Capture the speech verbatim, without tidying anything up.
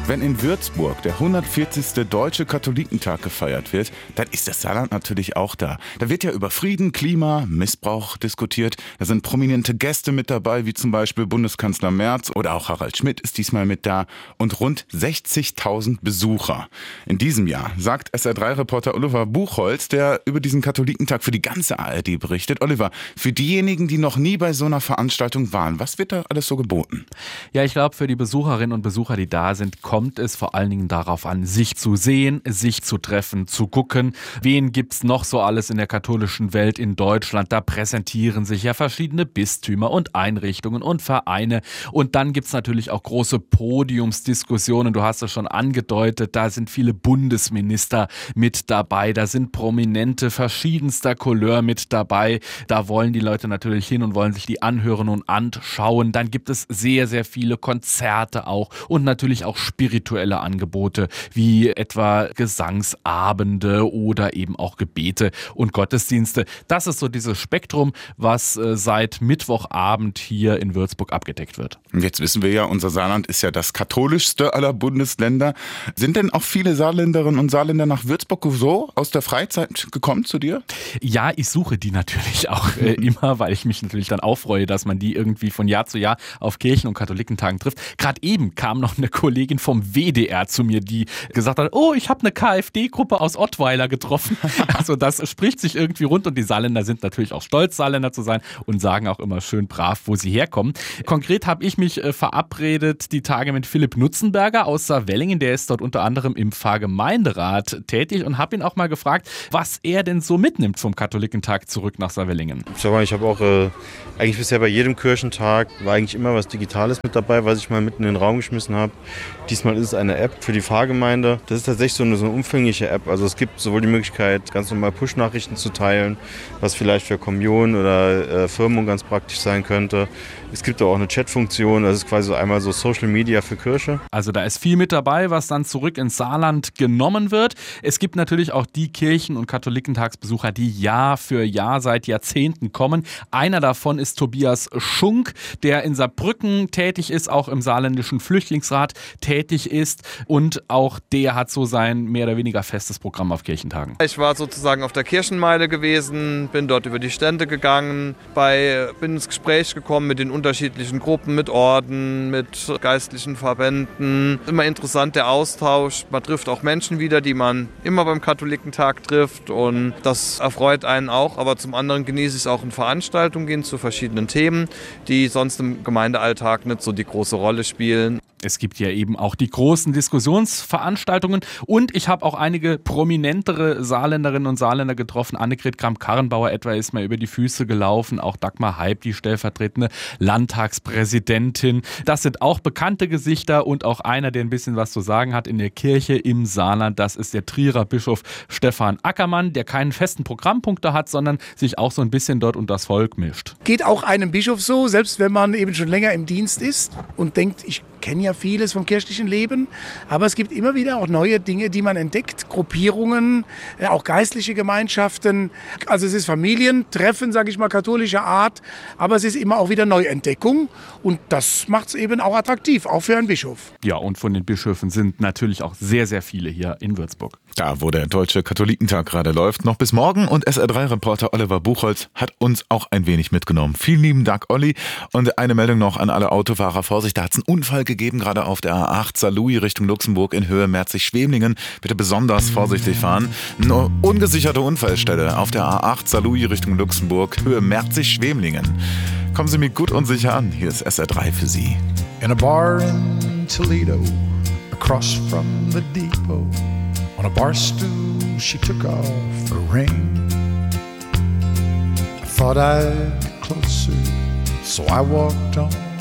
Wenn in Würzburg der hundertvierzigste Deutsche Katholikentag gefeiert wird, dann ist das Saarland natürlich auch da. Da wird ja über Frieden, Klima, Missbrauch diskutiert. Da sind prominente Gäste mit dabei, wie zum Beispiel Bundeskanzler Merz oder auch Harald Schmidt ist diesmal mit da und rund sechzigtausend Besucher. In diesem Jahr sagt S R drei Reporter Oliver Buchholz, der über diesen Katholikentag für die ganze A R D berichtet. Oliver, für diejenigen, die noch nie bei so einer Veranstaltung waren, was wird da alles so geboten? Ja, ich glaube, für die Besucherinnen und Besucher, die da sind, kommt es vor allen Dingen darauf an, sich zu sehen, sich zu treffen, zu gucken. Wen gibt's noch so alles in der katholischen Welt in Deutschland? Da präsentieren sich ja verschiedene Bistümer und Einrichtungen und Vereine. Und dann gibt's natürlich auch große Podiumsdiskussionen. Du hast es schon angedeutet, da sind viele Bundesminister mit dabei. Da sind Prominente verschiedenster Couleur mit dabei. Da wollen die Leute natürlich hin und wollen sich die anhören und anschauen. Dann gibt es sehr, sehr viele Konzerte auch und natürlich auch spirituelle Angebote, wie etwa Gesangsabende oder eben auch Gebete und Gottesdienste. Das ist so dieses Spektrum, was äh, seit Mittwochabend hier in Würzburg abgedeckt wird. Jetzt wissen wir ja, unser Saarland ist ja das katholischste aller Bundesländer. Sind denn auch viele Saarländerinnen und Saarländer nach Würzburg so aus der Freizeit gekommen zu dir? Ja, ich suche die natürlich auch äh, immer, weil ich mich natürlich dann auch freue, dass man die irgendwie von Jahr zu Jahr auf Kirchen- und Katholikentagen trifft. Gerade eben kam noch eine Kollegin vom W D R zu mir, die gesagt hat, oh, ich habe eine KfD-Gruppe aus Ottweiler getroffen. Also das spricht sich irgendwie rund und die Saarländer sind natürlich auch stolz, Saarländer zu sein und sagen auch immer schön brav, wo sie herkommen. Konkret habe ich mich äh, verabredet die Tage mit Philipp Nutzenberger aus Saarwellingen, der ist dort unter anderem im Pfarrgemeinderat tätig und habe ihn auch mal gefragt, was er denn so mitnimmt vom Katholikentag zurück nach Saarwellingen. Ich sag mal, ich habe auch äh, eigentlich bisher bei jedem Kirchentag war eigentlich immer was Digitales mit dabei, was ich mal mitten in den Raum geschmissen habe. Diesmal ist es eine App für die Pfarrgemeinde. Das ist tatsächlich so eine, so eine umfängliche App. Also es gibt sowohl die Möglichkeit, ganz normal Push-Nachrichten zu teilen, was vielleicht für Kommunion oder äh, Firmung ganz praktisch sein könnte. Es gibt auch eine Chat-Funktion, das ist quasi so einmal so Social Media für Kirche. Also da ist viel mit dabei, was dann zurück ins Saarland genommen wird. Es gibt natürlich auch die Kirchen- und Katholikentagsbesucher, die Jahr für Jahr seit Jahrzehnten kommen. Einer davon ist Tobias Schunk, der in Saarbrücken tätig ist, auch im saarländischen Flüchtlingsrat tätig ist und auch der hat so sein mehr oder weniger festes Programm auf Kirchentagen. Ich war sozusagen auf der Kirchenmeile gewesen, bin dort über die Stände gegangen, bei, bin ins Gespräch gekommen mit den unterschiedlichen Gruppen, mit Orden, mit geistlichen Verbänden. Immer interessant der Austausch. Man trifft auch Menschen wieder, die man immer beim Katholikentag trifft und das erfreut einen auch. Aber zum anderen genieße ich es auch in Veranstaltungen gehen zu verschiedenen Themen, die sonst im Gemeindealltag nicht so die große Rolle spielen. Es gibt ja eben auch die großen Diskussionsveranstaltungen und ich habe auch einige prominentere Saarländerinnen und Saarländer getroffen. Annegret Kramp-Karrenbauer etwa ist mir über die Füße gelaufen, auch Dagmar Heib, die stellvertretende Landtagspräsidentin. Das sind auch bekannte Gesichter und auch einer, der ein bisschen was zu sagen hat in der Kirche im Saarland. Das ist der Trierer Bischof Stefan Ackermann, der keinen festen Programmpunkt hat, sondern sich auch so ein bisschen dort unter das Volk mischt. Geht auch einem Bischof so, selbst wenn man eben schon länger im Dienst ist und denkt, ich kenne ja vieles vom kirchlichen Leben, aber es gibt immer wieder auch neue Dinge, die man entdeckt, Gruppierungen, auch geistliche Gemeinschaften. Also es ist Familientreffen, sage ich mal, katholischer Art, aber es ist immer auch wieder Neuentdeckung und das macht es eben auch attraktiv, auch für einen Bischof. Ja, und von den Bischöfen sind natürlich auch sehr, sehr viele hier in Würzburg. Da, wo der Deutsche Katholikentag gerade läuft, noch bis morgen und S R drei Reporter Oliver Buchholz hat uns auch ein wenig mitgenommen. Vielen lieben Dank, Olli. Und eine Meldung noch an alle Autofahrer. Vorsicht, da hat es einen Unfall gegeben, gerade auf der A acht Saarlouis Richtung Luxemburg in Höhe Merzig-Schwemlingen. Bitte besonders vorsichtig fahren. Eine ungesicherte Unfallstelle auf der A acht Saarlouis Richtung Luxemburg, Höhe Merzig-Schwemlingen. Kommen Sie mir gut und sicher an. Hier ist S R drei für Sie. In a bar in Toledo, across from the depot, on a bar stool she took off her ring. I thought I'd get closer, so I walked on